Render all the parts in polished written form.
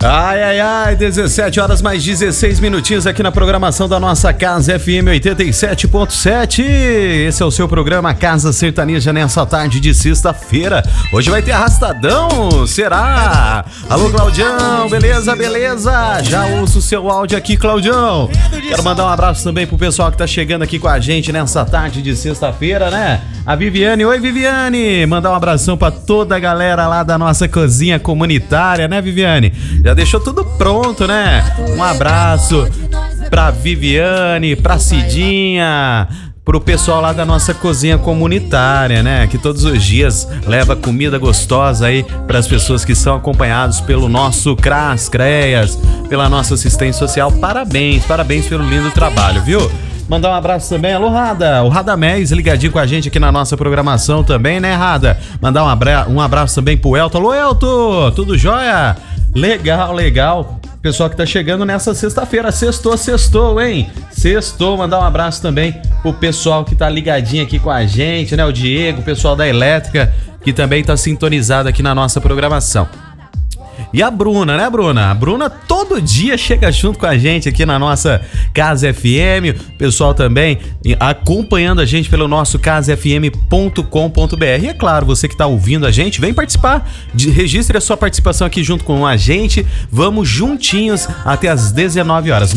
Ai, 17 horas mais 16 minutinhos aqui na programação da nossa Casa FM 87.7. Esse é o seu programa Casa Sertaneja nessa tarde de sexta-feira. Hoje vai ter arrastadão, será? Alô, Claudião, beleza? Já ouço o seu áudio aqui, Claudião. Quero mandar um abraço também pro pessoal que tá chegando aqui com a gente nessa tarde de sexta-feira, né? A Viviane, oi Viviane, mandar um abração pra toda a galera lá da nossa cozinha comunitária, né Viviane? Já deixou tudo pronto, né? Um abraço pra Viviane, pra Cidinha, pro pessoal lá da nossa cozinha comunitária, né? Que todos os dias leva comida gostosa aí pras pessoas que são acompanhados pelo nosso CREAS, pela nossa assistência social. Parabéns pelo lindo trabalho, viu? Mandar um abraço também, alô Rada, o Radamés ligadinho com a gente aqui na nossa programação também, né Rada? Mandar um abraço também pro Elton, alô Elton, tudo jóia? Legal, pessoal que tá chegando nessa sexta-feira, sextou, hein? Sextou, mandar um abraço também pro pessoal que tá ligadinho aqui com a gente, né? O Diego, o pessoal da Elétrica, que também tá sintonizado aqui na nossa programação. E a Bruna, né, Bruna? A Bruna todo dia chega junto com a gente aqui na nossa Casa FM. O pessoal também acompanhando a gente pelo nosso casafm.com.br. E é claro, você que tá ouvindo a gente, vem participar. Registre a sua participação aqui junto com a gente. Vamos juntinhos até as 19 horas.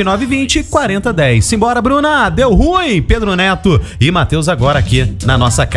99920-4010. Simbora, Bruna! Deu ruim! Pedro Neto e Matheus agora aqui na nossa casa.